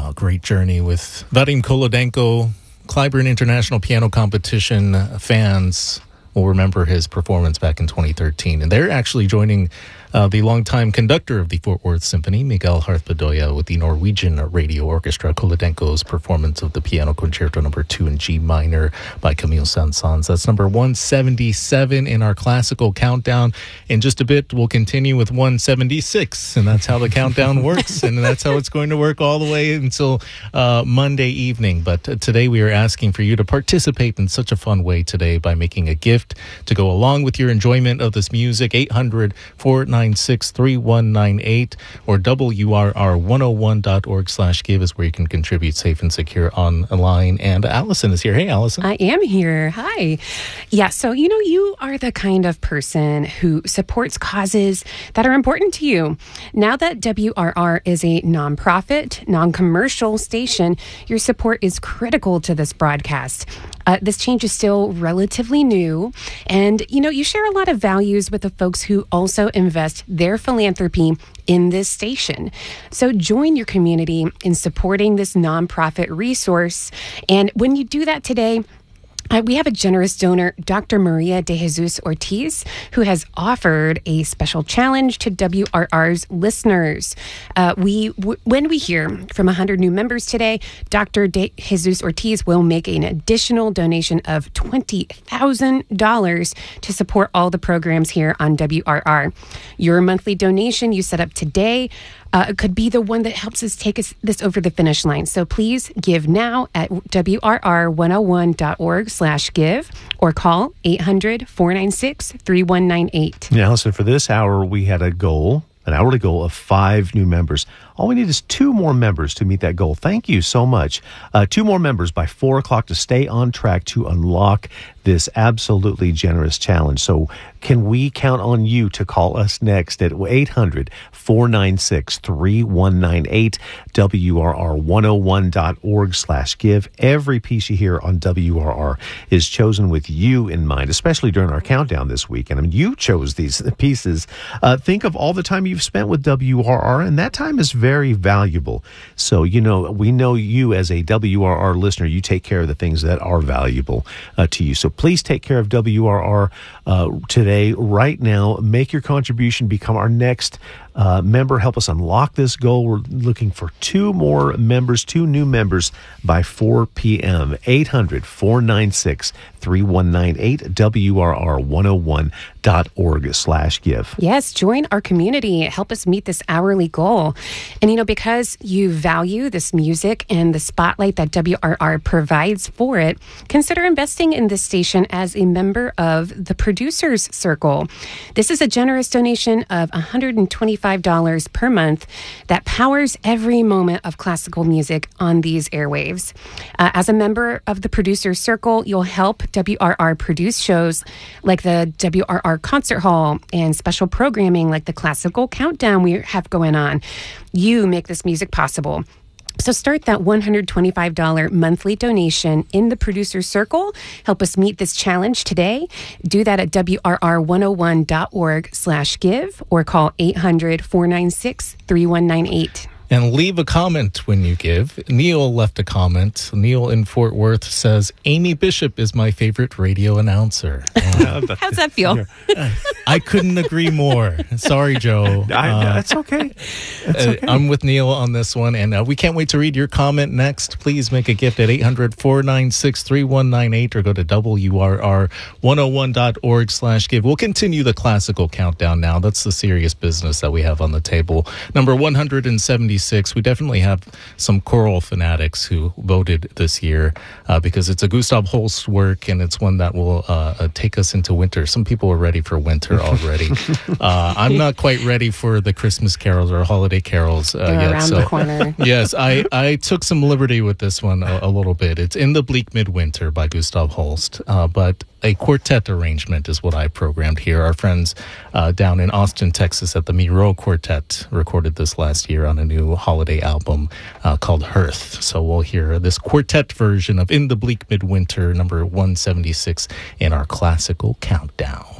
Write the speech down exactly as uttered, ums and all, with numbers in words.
Uh, great journey with Vadim Kolodenko. Clyburn International Piano Competition fans will remember his performance back in twenty thirteen. And they're actually joining uh, the longtime conductor of the Fort Worth Symphony, Miguel Harth-Bedoya, with the Norwegian Radio Orchestra, Kolodenko's performance of the Piano Concerto number two in G minor by Camille Saint-Saëns. That's number one seventy-seven in our classical countdown. In just a bit, we'll continue with one seventy-six, and that's how the countdown works, and that's how it's going to work all the way until uh, Monday evening. But uh, today we are asking for you to participate in such a fun way today by making a gift to go along with your enjoyment of this music. Eight hundred, four nine six, three one nine eight or W R R one oh one dot org slash give is where you can contribute safe and secure online. And Allison is here. Hey, Allison. I am here. Hi. Yeah, so, you know, you are the kind of person who supports causes that are important to you. Now that W R R is a nonprofit, non-commercial station, your support is critical to this broadcast. Uh, this change is still relatively new, and, you know, you share a lot of values with the folks who also invest their philanthropy in this station. So join your community in supporting this nonprofit resource. And when you do that today, Uh, we have a generous donor, Doctor Maria de Jesus Ortiz, who has offered a special challenge to W R R's listeners. Uh, we, w- when we hear from one hundred new members today, Doctor de Jesus Ortiz will make an additional donation of twenty thousand dollars to support all the programs here on W R R. Your monthly donation you set up today Uh, could be the one that helps us take us this over the finish line. So please give now at W R R one oh one dot org slash give or call eight hundred, four nine six, three one nine eight. Now, Allison, for this hour, we had a goal, an hourly goal of five new members. All we need is two more members to meet that goal. Thank you so much. Uh, two more members by four o'clock to stay on track to unlock this absolutely generous challenge. So can we count on you to call us next at eight hundred, four nine six, three one nine eight, W R R one oh one dot org slash give. Every piece you hear on W R R is chosen with you in mind, especially during our countdown this week. And I mean, you chose these pieces. Uh, think of all the time you've spent with W R R, and that time is very valuable. So, you know, we know you as a W R R listener, you take care of the things that are valuable uh, to you. So please take care of W R R uh, today, right now. Make your contribution, become our next uh, member. Help us unlock this goal. We're looking for two more members, two new members by four p.m. eight hundred, four nine six, three one nine eight, W R R one oh one dot org slash give. Yes, join our community. Help us meet this hourly goal. And, you know, because you value this music and the spotlight that W R R provides for it, consider investing in this station as a member of the Producers Circle. This is a generous donation of one hundred twenty-five dollars per month that powers every moment of classical music on these airwaves. Uh, as a member of the Producers Circle, you'll help W R R produce shows like the W R R Concert Hall and special programming like the Classical Countdown we have going on. You make this music possible. So start that one hundred twenty-five dollars monthly donation in the Producer Circle. Help us meet this challenge today. Do that at W R R one oh one dot org slash give or call eight hundred, four nine six, three one nine eight. And leave a comment when you give. Neil left a comment. Neil in Fort Worth says, Amy Bishop is my favorite radio announcer. Uh, How's that feel? I couldn't agree more. Sorry, Joe. I, uh, that's okay. That's okay. Uh, I'm with Neil on this one, and uh, we can't wait to read your comment next. Please make a gift at eight hundred, four nine six, three one nine eight or go to W R R one oh one dot org slash give. We'll continue the classical countdown now. That's the serious business that we have on the table. Number one hundred seventy-six. We definitely have some choral fanatics who voted this year uh, because it's a Gustav Holst work, and it's one that will uh, uh, take us into winter. Some people are ready for winter already. uh, I'm not quite ready for the Christmas carols or holiday carols uh, They're yet. around so, the corner. yes, I, I took some liberty with this one a, a little bit. It's In the Bleak Midwinter by Gustav Holst, uh, but a quartet arrangement is what I programmed here. Our friends uh, down in Austin, Texas at the Miro Quartet recorded this last year on a new holiday album uh, called Hearth. So we'll hear this quartet version of In the Bleak Midwinter, number one seventy-six in our classical countdown.